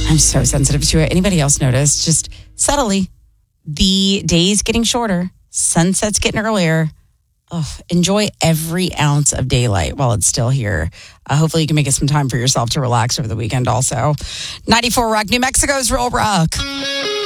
I'm so sensitive to it. Anybody else notice? Just subtly, the days getting shorter, sunsets getting earlier. Enjoy every ounce of daylight while it's still here. Hopefully you can make it some time for yourself to relax over the weekend also. 94 Rock, New Mexico's Real Rock.